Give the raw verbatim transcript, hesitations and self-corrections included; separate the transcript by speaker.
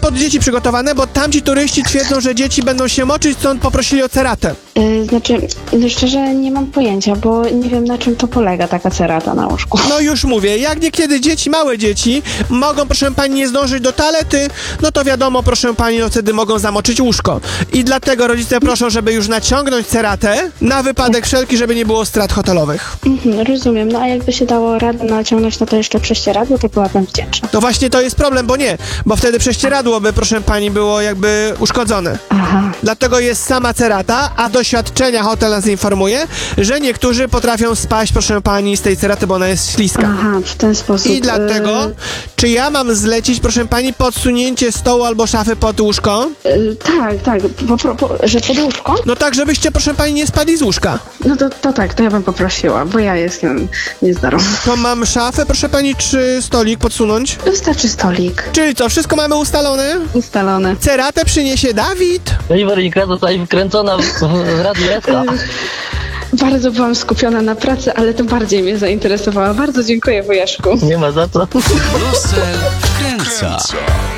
Speaker 1: pod dzieci przygotowane, bo tamci turyści twierdzą, że dzieci będą się moczyć, stąd poprosili o ceratę.
Speaker 2: Yy, znaczy, no szczerze nie mam pojęcia, bo nie wiem, na czym to polega taka cerata na łóżku.
Speaker 1: No już mówię, jak niekiedy dzieci, małe dzieci mogą, proszę pani, nie zdążyć do toalety, no to wiadomo, proszę pani, no wtedy mogą zamoczyć łóżko. I dlatego rodzice proszą, żeby już naciągnąć ceratę na wypadek wszelki, żeby nie było strat hotelowych.
Speaker 2: Mhm, rozumiem, no a jakby się dało radę naciągnąć na to jeszcze prześcieradło, to byłabym wdzięczna.
Speaker 1: No właśnie to jest problem, bo nie, bo wtedy prześcieradło by, proszę pani, było jakby uszkodzone.
Speaker 2: Aha.
Speaker 1: Dlatego jest sama cerata, a doświadczenia hotel nas informuje, że niektórzy potrafią spaść, proszę pani, z tej ceraty, bo ona jest śliska.
Speaker 2: Aha, w ten sposób.
Speaker 1: I dlatego,
Speaker 2: Yy,
Speaker 1: czy ja mam zlecić, proszę pani, podsunięcie stołu albo szafy pod łóżko?
Speaker 2: yy, tak, tak, po, po, po, że pod łóżko?
Speaker 1: No tak, żebyście, proszę pani, nie spadli z łóżka.
Speaker 2: No to, to tak, to ja bym poprosiła, bo ja jestem niezdrowa.
Speaker 1: To mam szafę, proszę pani, czy stolik podsunąć?
Speaker 2: Wystarczy stolik.
Speaker 1: Czyli co, wszystko mamy ustalone?
Speaker 2: Ustalone.
Speaker 1: Ceratę przyniesie Dawid?
Speaker 3: No i Weronika została wkręcona w, w Radio S K.
Speaker 2: Bardzo byłam skupiona na pracy, ale to bardziej mnie zainteresowała. Bardzo dziękuję, wujaszku.
Speaker 3: Nie ma za co.
Speaker 4: Karusel wkręca.